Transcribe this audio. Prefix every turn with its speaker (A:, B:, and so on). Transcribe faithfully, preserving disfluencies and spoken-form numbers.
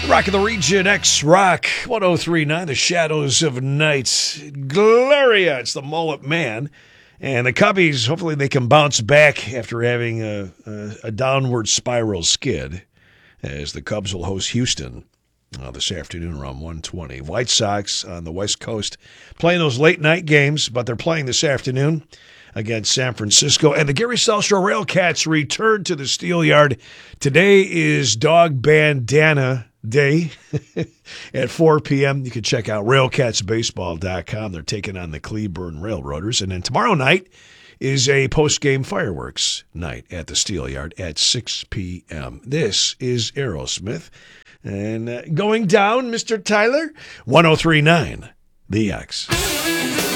A: Rock of the Region, X-Rock, one oh three point nine, The Shadows of Night. Gloria, it's the Mullet Man. And the Cubbies, hopefully they can bounce back after having a, a, a downward spiral skid, as the Cubs will host Houston uh, this afternoon around one twenty. White Sox on the West Coast playing those late night games, but they're playing this afternoon against San Francisco. And the Gary Selstra Railcats return to the Steel Yard. Today is Dog Bandana Day at four p.m. You can check out railcats baseball dot com. They're taking on the Cleburne Railroaders. And then tomorrow night is a post-game fireworks night at the Steel Yard at six p.m. This is Aerosmith. And uh, going down, Mister Tyler, one oh three point nine The X.